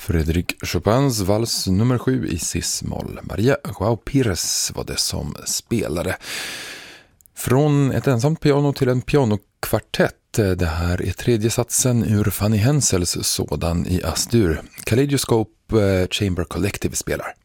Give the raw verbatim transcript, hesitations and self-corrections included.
Frédéric Chopins vals nummer sju i cis-moll. Maria Joao Pires var det som spelade. Från ett ensamt piano till en pianokvartett. Det här är tredje satsen ur Fanny Hensels sådan i Astur. Kaleidoscope Chamber Collective spelar.